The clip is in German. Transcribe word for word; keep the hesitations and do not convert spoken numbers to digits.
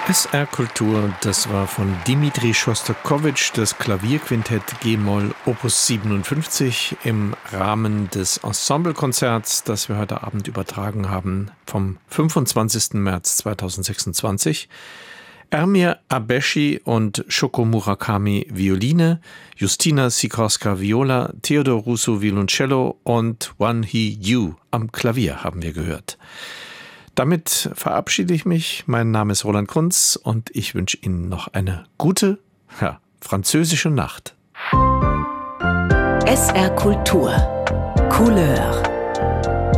S R Kultur, das war von Dimitri Schostakowitsch, das Klavierquintett G-Moll Opus siebenundfünfzig im Rahmen des Ensemblekonzerts, das wir heute Abend übertragen haben, vom fünfundzwanzigsten März zweitausendsechsundzwanzig. Ermir Abeshi und Shoko Murakami Violine, Justina Sikorska Viola, Theodor Russo Violoncello und Wan-Hee Yu am Klavier haben wir gehört. Damit verabschiede ich mich. Mein Name ist Roland Kunz und ich wünsche Ihnen noch eine gute, ja, französische Nacht. S R Kultur. Couleur.